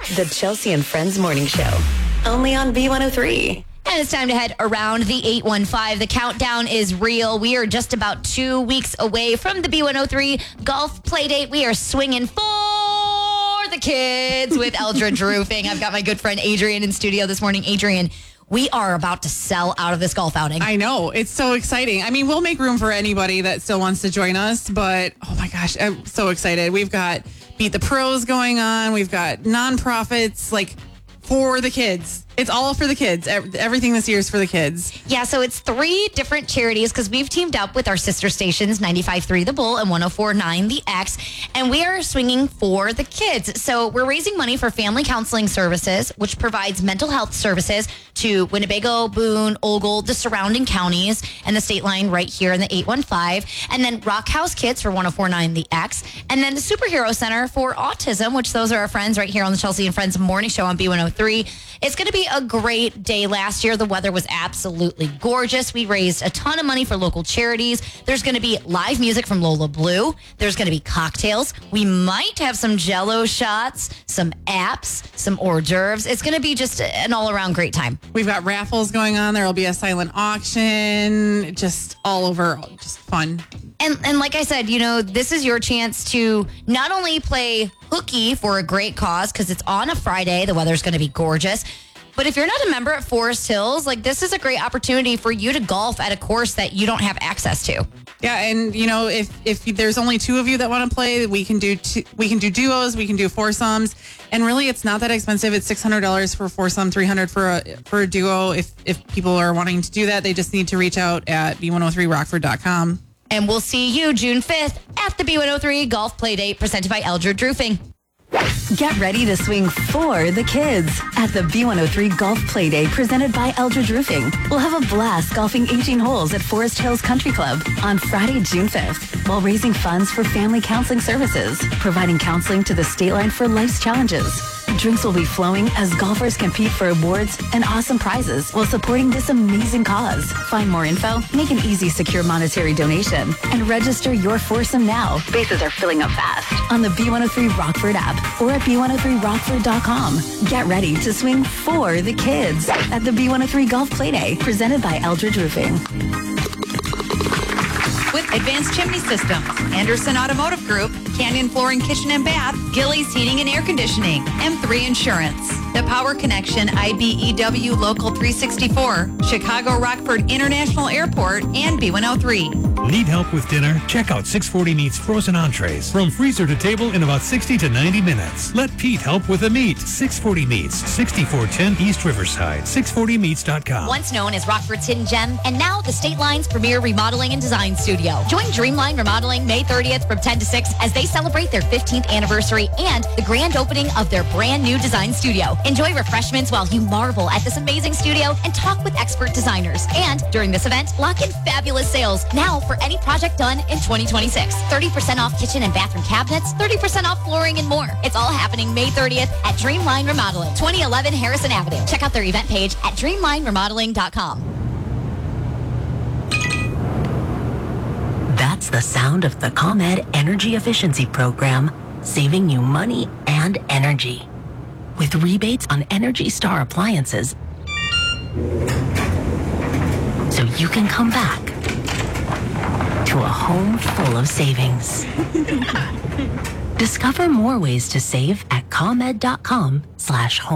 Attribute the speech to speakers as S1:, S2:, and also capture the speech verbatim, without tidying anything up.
S1: The Chelsea and Friends Morning Show. Only on B one oh three.
S2: And it's time to head around the eight one five. The countdown is real. We are just about two weeks away from the B one oh three golf playdate. We are swinging for the kids with Eldridge Roofing. I've got my good friend Adrian in studio this morning. Adrian, we are about to sell out of this golf outing.
S3: I know. It's so exciting. I mean, we'll make room for anybody that still wants to join us, but oh my gosh, I'm so excited. We've got Beat the Pros going on. We've got nonprofits, like for the kids. It's all for the kids. Everything this year is for the kids.
S2: Yeah, so it's three different charities because we've teamed up with our sister stations, ninety-five point three The Bull and one oh four point nine The X, and we are swinging for the kids. So we're raising money for Family Counseling Services, which provides mental health services to Winnebago, Boone, Ogle, the surrounding counties, and the state line right here in the eight one five. And then Rock House Kids for one oh four point nine The X. And then the Superhero Center for Autism, which those are our friends right here on the Chelsea and Friends Morning Show on B one oh three. It's going to be a great day. Last year, the weather was absolutely gorgeous. We raised a ton of money for local charities. There's going to be live music from Lola Blue. There's going to be cocktails. We might have some Jell-O shots, some apps, some hors d'oeuvres. It's going to be just an all-around great time.
S3: We've got raffles going on. There will be a silent auction. Just all over, just fun.
S2: And and like I said, you know, this is your chance to not only play hooky for a great cause because it's on a Friday, the weather's going to be gorgeous, but if you're not a member at Forest Hills, like this is a great opportunity for you to golf at a course that you don't have access to.
S3: Yeah, and you know, if if there's only two of you that want to play, we can do two, we can do duos, we can do foursomes, and really it's not that expensive. It's six hundred dollars for a foursome, three hundred dollars for a for a duo. If if people are wanting to do that, they just need to reach out at b one oh three rockford dot com.
S2: And we'll see you June fifth at the B one oh three Golf Playdate presented by Eldridge Roofing.
S1: Get ready to swing for the kids at the B one oh three Golf Playdate presented by Eldridge Roofing. We'll have a blast golfing eighteen holes at Forest Hills Country Club on Friday, June fifth, while raising funds for Family Counseling Services, providing counseling to the state line for life's challenges. Drinks will be flowing as golfers compete for awards and awesome prizes while supporting this amazing cause. Find more info, make an easy, secure monetary donation, and register your foursome now. Spaces are filling up fast on the B one oh three Rockford app or at b one oh three rockford dot com. Get ready to swing for the kids at the B one oh three Golf Playdate presented by Eldridge Roofing.
S4: With Advanced Chimney Systems, Anderson Automotive Group, Canyon Flooring Kitchen and Bath, Gillies Heating and Air Conditioning, M three Insurance, The Power Connection, I B E W Local three sixty-four, Chicago Rockford International Airport, and B one oh three.
S5: Need help with dinner? Check out six forty Meats Frozen Entrees. From freezer to table in about sixty to ninety minutes. Let Pete help with the meat. six forty Meats, sixty-four ten East Riverside, six forty meats dot com.
S2: Once known as Rockford's Hidden Gem, and now the State Line's premier remodeling and design studio. Join Dreamline Remodeling May thirtieth from ten to six as they celebrate their fifteenth anniversary and the grand opening of their brand new design studio. Enjoy refreshments while you marvel at this amazing studio and talk with expert designers. And during this event, lock in fabulous sales now for any project done in twenty twenty-six. thirty percent off kitchen and bathroom cabinets, thirty percent off flooring and more. It's all happening May thirtieth at Dreamline Remodeling, twenty eleven Harrison Avenue. Check out their event page at dreamline remodeling dot com.
S1: That's the sound of the ComEd Energy Efficiency Program, saving you money and energy. With rebates on Energy Star appliances, so you can come back to a home full of savings. Discover more ways to save at ComEd dot com slash home.